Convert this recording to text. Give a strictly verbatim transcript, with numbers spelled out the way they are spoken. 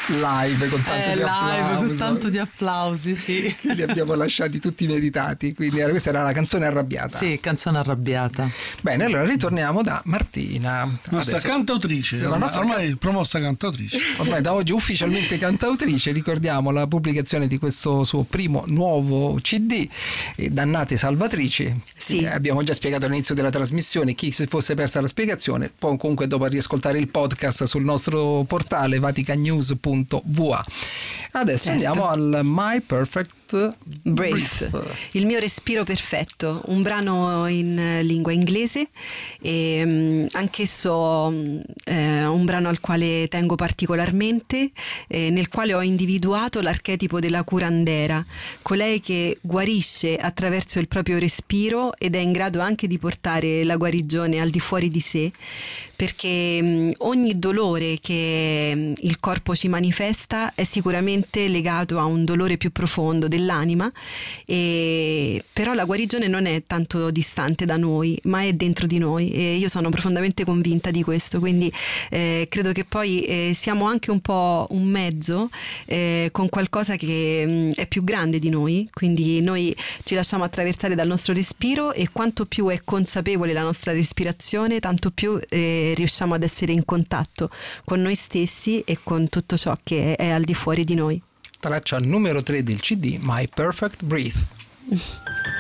live con tanto eh, di live applausi. con tanto di applausi, sì. Li abbiamo lasciati tutti meditati, quindi era, questa era la canzone arrabbiata. Sì, canzone arrabbiata. Bene, allora ritorniamo da Martina. Nostra Adesso, cantautrice, la ormai, nostra ormai promossa cantautrice. Ormai da oggi ufficialmente cantautrice. Ricordiamo la pubblicazione di questo suo primo nuovo C D, eh, Dannate Salvatrici. Sì. Eh, abbiamo già spiegato all'inizio della trasmissione, chi si fosse persa la spiegazione poi comunque dopo riascoltare il podcast sul nostro portale vatican news punto v a. Adesso Certo. andiamo al My Perfect Breath, il mio respiro perfetto, un brano in lingua inglese e um, anch'esso eh, un brano al quale tengo particolarmente, eh, nel quale ho individuato l'archetipo della curandera, colei che guarisce attraverso il proprio respiro ed è in grado anche di portare la guarigione al di fuori di sé, perché um, ogni dolore che um, il corpo ci manifesta è sicuramente legato a un dolore più profondo dell'anima, e però la guarigione non è tanto distante da noi, ma è dentro di noi, e io sono profondamente convinta di questo, quindi eh, credo che poi eh, siamo anche un po' un mezzo eh, con qualcosa che mh, è più grande di noi, quindi noi ci lasciamo attraversare dal nostro respiro, e quanto più è consapevole la nostra respirazione, tanto più eh, riusciamo ad essere in contatto con noi stessi e con tutto ciò che è, è al di fuori di noi. Traccia numero tre del C D, My Perfect Breath.